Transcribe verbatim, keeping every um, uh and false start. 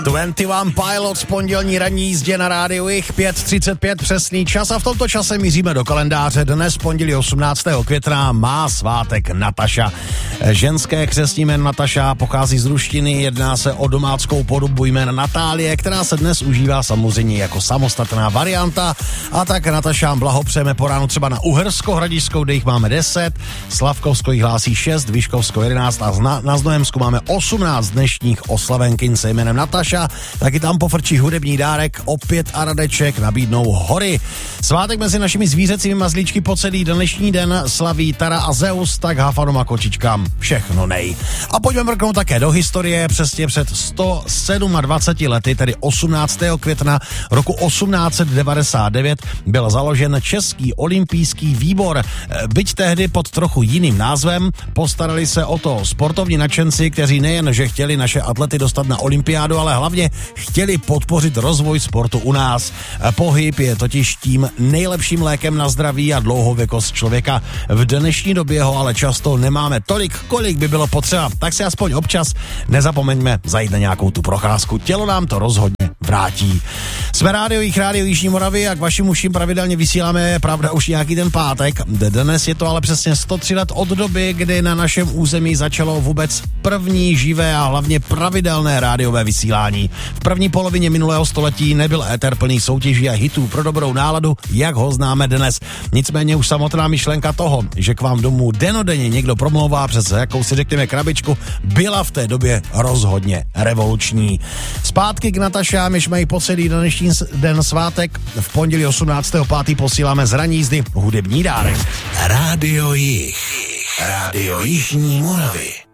dvacet jedna Pilots, pondělní ranní jízdě na rádiu Jich, pět třicet pět přesný čas a v tomto čase míříme do kalendáře. Dnes pondělí osmnáctého května má svátek Nataša. Ženské křestní jméno Nataša pochází z ruštiny, jedná se o domáckou podobu jména Natálie, která se dnes užívá samozřejmě jako samostatná varianta, a tak Natašám blahopřejeme po ránu třeba na Uhersko-Hradišskou, kde jich máme deset, Slavkovsko jich hlásí šest, Vyškovsko jedenáct a na, na Znojemsku máme osmnáct dnešních oslavenkin se jménem Nataša. Taky tam pofrčí hudební dárek, opět a Radeček nabídnou hory. Svátek mezi našimi zvířecími mazlíčky po celý dnešní den slaví Tara a Zeus, tak Hafanom a kočičkám všechno nej. A pojďme mrknout také do historie. Přesně před sto dvaceti sedmi lety, tedy osmnáctého května roku osmnáct set devadesát devět, byl založen Český olympijský výbor. Byť tehdy pod trochu jiným názvem, postarali se o to sportovní nadšenci, kteří nejen, že chtěli naše atlety dostat na olympiádu, ale hlavně chtěli podpořit rozvoj sportu u nás. Pohyb je totiž tím nejlepším lékem na zdraví a dlouhověkost člověka. V dnešní době ho ale často nemáme tolik, kolik by bylo potřeba. Tak si aspoň občas nezapomeňme zajít na nějakou tu procházku. Tělo nám to rozhodně vrátí. Jsme rádio Jich, rádio Jižní Moravy a k vašim uším pravidelně vysíláme, pravda, už nějaký ten pátek. Dnes je to ale přesně sto tři let od doby, kdy na našem území začalo vůbec první živé a hlavně pravidelné rádiové vysílání. V první polovině minulého století nebyl éter plný soutěží a hitů pro dobrou náladu, jak ho známe dnes. Nicméně už samotná myšlenka toho, že k vám domů denodenně někdo promlouvá přes jakousi řekněme krabičku, byla v té době rozhodně revoluční. Zpátky k Natašám, jež mají po celý dnešní den svátek. V pondělí osmnáctého pátého posíláme z ranní jízdy hudební dárek. Rádio Jich, rádio Jižní Moravy.